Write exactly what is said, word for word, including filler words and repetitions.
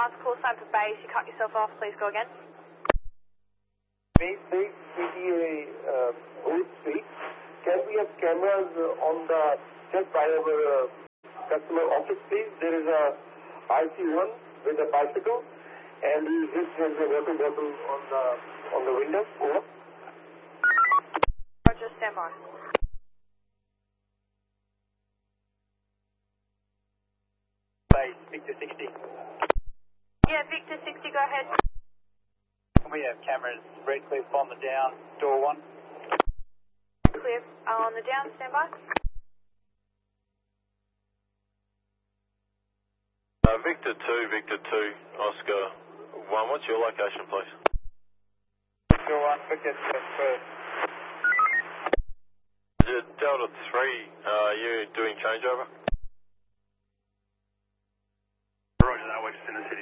nine to call sign for base. You cut yourself off. Please go again. Base base P D A uh, Booth Street. Can we have cameras uh, on the just by our uh, customer office, please? There is a I C one with a bicycle, and he just has a water bottle on the on the window. Over. Roger, stand by. Base, Victor sixty. Yeah, Victor sixty, go ahead. We have cameras, red cliff on the down, door one. Clear uh, on the down, stand by. Uh, Victor two, Victor two, Oscar one. What's your location, please? Door one, Victor first. Is it Delta three, uh, you doing changeover? Roger that, we're just in the city.